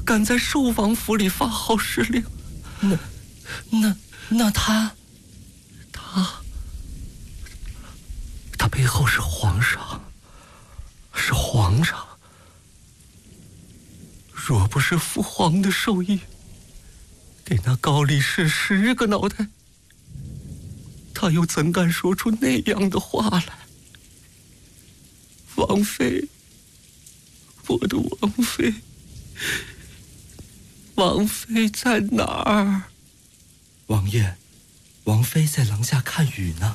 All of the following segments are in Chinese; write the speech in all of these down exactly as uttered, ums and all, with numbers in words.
敢在寿王府里发号施令。 那那那他他他背后是皇上，是皇上。若不是父皇的授意，给那高力士十个脑袋，他又怎敢说出那样的话来？王妃，我的王妃，王妃在哪儿？ 王爷，王妃在廊下看雨呢。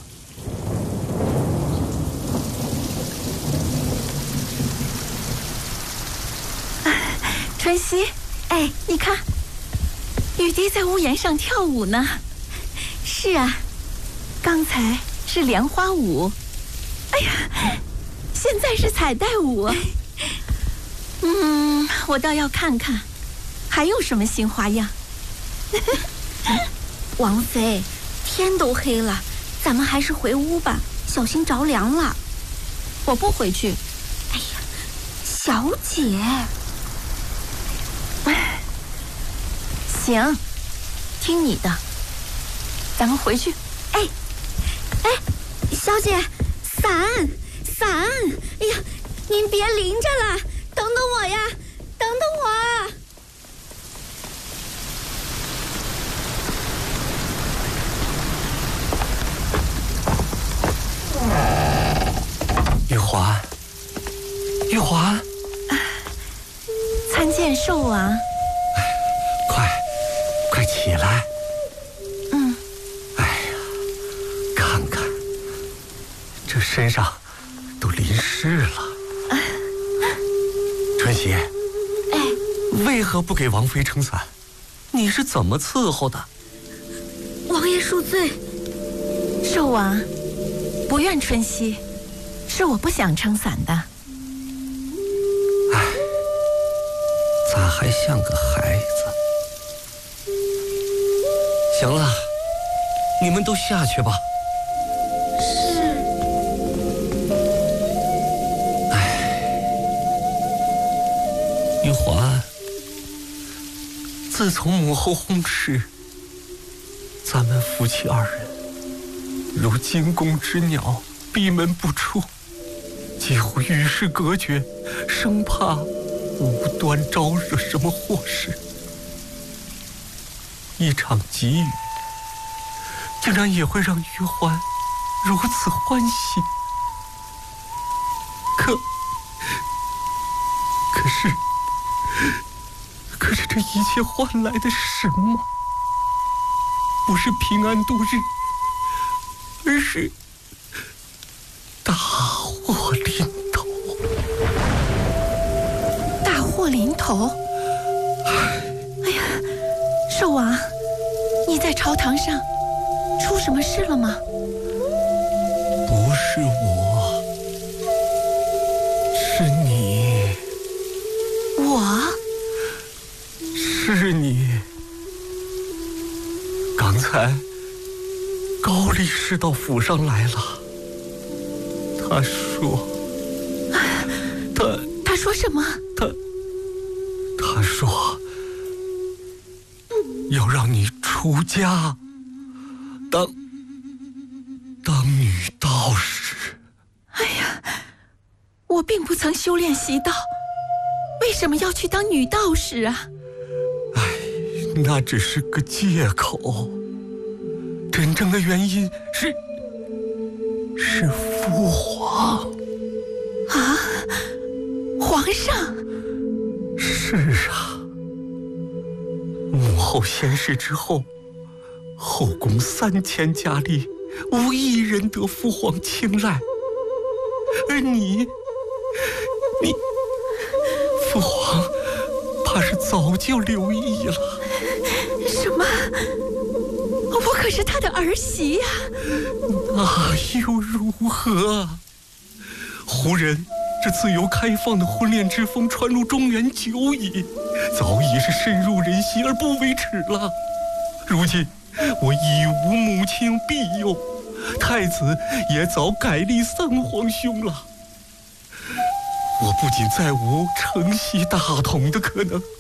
春熙，哎，你看，雨滴在屋檐上跳舞呢。是啊，刚才是莲花舞，哎呀，现在是彩带舞。嗯，我倒要看看，还有什么新花样。 王妃，天都黑了，咱们还是回屋吧，小心着凉了。 我不回去。 哎呀，小姐。 行，听你的，咱们回去。 哎，哎，小姐，伞，伞！哎呀，您别淋着了，等等我呀，等等我啊！ 玉环，玉环， 啊、参见寿王。 快，快起来！ 嗯。 哎呀，看看，这身上都淋湿了。啊、春熙， 哎， 为何不给王妃撑伞？你是怎么伺候的？ 王爷恕罪。 寿王，不怨春熙，是我不想撑伞的。 哎，咋还像个孩子？行了，你们都下去吧。 是。 哎，玉环，自从母后薨逝，咱们夫妻二人如惊弓之鸟，闭门不出，几乎与世隔绝，生怕无端招惹什么祸事。一场急雨，竟然也会让玉环如此欢喜。可，可是，可是这一切换来的是什么？不是平安度日，而是大祸临头。 大祸临头！哎呀，寿王，你在朝堂上出什么事了吗？ 不是我，是你。 我？ 是你。刚才高力士到府上来了，他说，他他说什么？ 他他说要让你出家，当当女道士。 哎呀，我并不曾修炼习道，为什么要去当女道士啊？ 哎，那只是个借口，真正的原因是是父皇。 啊，皇上？ 是啊，母后仙逝之后，后宫三千佳丽，无一人得父皇青睐，而你，你，父皇怕是早就留意了。 什么？我可是他的儿媳呀！ 那又如何？胡人这自由开放的婚恋之风传入中原久矣，早已是深入人心而不为耻了。如今我已无母亲庇佑，太子也早改立三皇兄了。我不仅再无承袭大统的可能，